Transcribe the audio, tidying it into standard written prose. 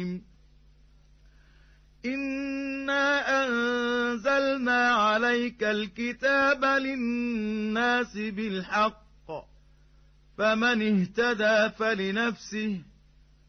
إنا أنزلنا عليك الكتاب للناس بالحق فمن اهتدى فلنفسه